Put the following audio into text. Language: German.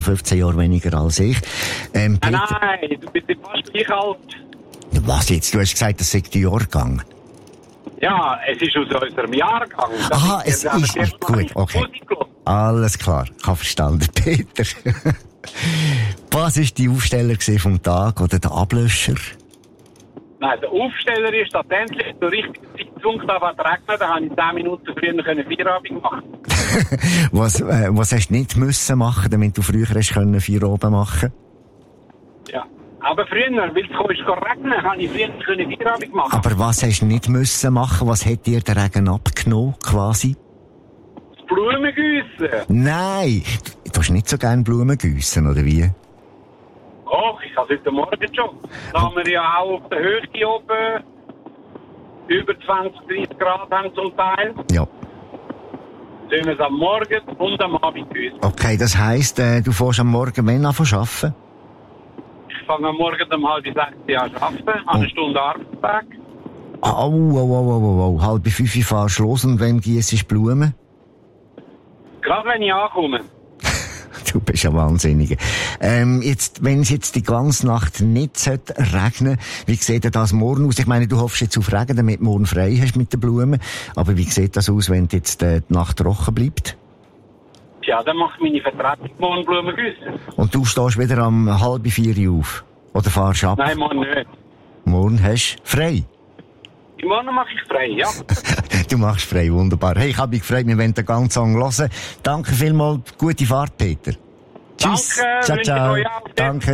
15 Jahre weniger als ich. Nein, du bist fast gleich alt. Was jetzt? Du hast gesagt, das sei der Jahrgang. Ja, es ist aus unserem Jahrgang. Es ist gut, okay. Alles klar, ich habe verstanden, Peter. Was war die Aufsteller vom Tag oder der Ablöscher? Nein, der Aufsteller ist tatsächlich der richtige Zeitpunkt, aber es regnet, da habe ich 10 Minuten früher Feierabend machen. Was hast du nicht müssen machen, damit du früher hast können Feierabend machen? Ja, aber früher, weil es regnen, habe ich früher Feierabend machen. Aber was hast du nicht müssen machen? Was hat dir der Regen abgenommen, quasi? Das Blumengießen. Nein, du hast nicht so gerne Blumen gießen, oder wie? Och, ich habe heute Morgen schon. Da haben wir ja auch auf der Höhe oben über 20, 30 Grad haben zum Teil. Ja. Sollen wir es am Morgen und am Abend gießen. Okay, das heisst, du fährst am Morgen wann an zu arbeiten? Ich fange am Morgen um 5:30 an zu arbeiten, eine Stunde Arbeitstag. Oh. 4:30 fahrst du los und wann giessest du Blumen? Gerade wenn ich ankomme. Du bist ja wahnsinnig. Wenn es jetzt die ganze Nacht nicht regnen sollte, wie sieht denn das morgen aus? Ich meine, du hoffst jetzt auf Regen, damit du morgen frei hast mit den Blumen. Aber wie sieht das aus, wenn jetzt die Nacht trocken bleibt? Ja, dann macht meine Vertretung morgen Blumen gießen. Und du stehst wieder um 3:30 auf? Oder fahrst ab? Nein, morgen nicht. Morgen hast du frei? Morgen mache ich frei, ja. Du machst frei, wunderbar. Hey, ich habe mich gefreut, wir wollen den ganzen Song hören. Danke vielmals, gute Fahrt, Peter. Tschüss. Danke, ciao. Danke.